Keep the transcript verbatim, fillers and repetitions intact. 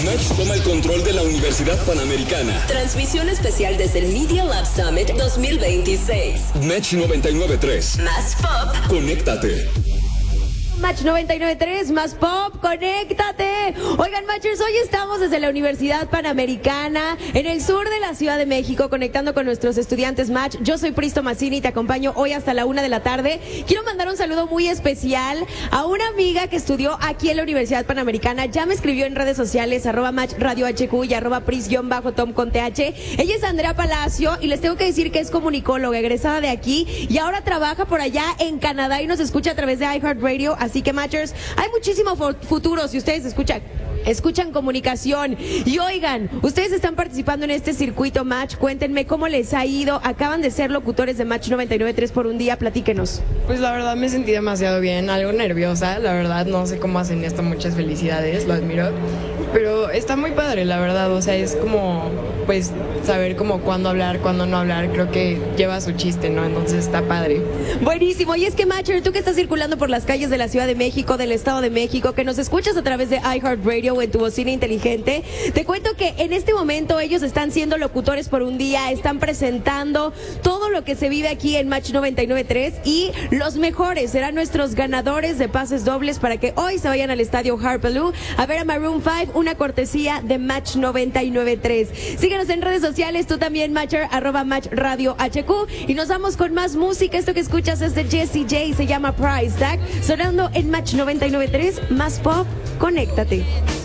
Match toma el control de la Universidad Panamericana. Transmisión especial desde el Media Lab Summit dos mil veintiséis. Match noventa y nueve punto tres. Más pop. Conéctate. Match noventa y nueve punto tres, más pop, conéctate. Oigan, Matchers, hoy estamos desde la Universidad Panamericana, en el sur de la Ciudad de México, conectando con nuestros estudiantes Match. Yo soy Pristo Mazzini y te acompaño hoy hasta la una de la tarde. Quiero mandar un saludo muy especial a una amiga que estudió aquí en la Universidad Panamericana. Ya me escribió en redes sociales, arroba Match Radio H Q y arroba Pris-Tom con T H. Ella es Andrea Palacio y les tengo que decir que es comunicóloga, egresada de aquí y ahora trabaja por allá en Canadá y nos escucha a través de iHeartRadio. Así que, Matchers, hay muchísimo futuro si ustedes escuchan, escuchan comunicación. Y oigan, ustedes están participando en este circuito Match. Cuéntenme cómo les ha ido. Acaban de ser locutores de Match noventa y nueve punto tres por un día. Platíquenos. Pues la verdad me sentí demasiado bien, algo nerviosa. La verdad no sé cómo hacen esto. Muchas felicidades, lo admiro. Pero está muy padre, la verdad. O sea, es como, pues, saber como cuándo hablar, cuándo no hablar. Creo que lleva su chiste, ¿no? Entonces está padre. Buenísimo. Y es que, Matcher, tú que estás circulando por las calles de la Ciudad de México, del Estado de México, que nos escuchas a través de iHeartRadio o en tu bocina inteligente, te cuento que en este momento ellos están siendo locutores por un día, están presentando todo lo que se vive aquí en Match noventa y nueve punto tres y los mejores serán nuestros ganadores de pases dobles para que hoy se vayan al estadio Harpelú a ver a Maroon cinco, una cortesía de Match noventa y nueve punto tres. Síguenos en redes sociales, tú también, Matcher, arroba Match Radio H Q, y nos vamos con más música. Esto que escuchas es de Jessie J, se llama Price Tag, sonando en Match noventa y nueve punto tres, más pop, conéctate.